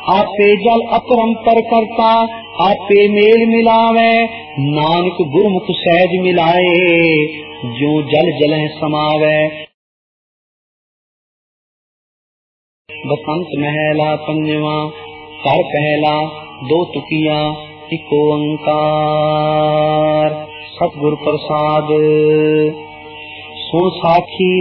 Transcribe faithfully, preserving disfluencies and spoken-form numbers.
आपे जल अपरंपर करता, आपे मेल मिलावे, नानक गुरमुख सहज मिलाए, जो जल जलह समावे। बसंत महला पंजवा, कर पहला दो तुकिया, एक ओंकार। सतगुर प्रसाद। सुन साखी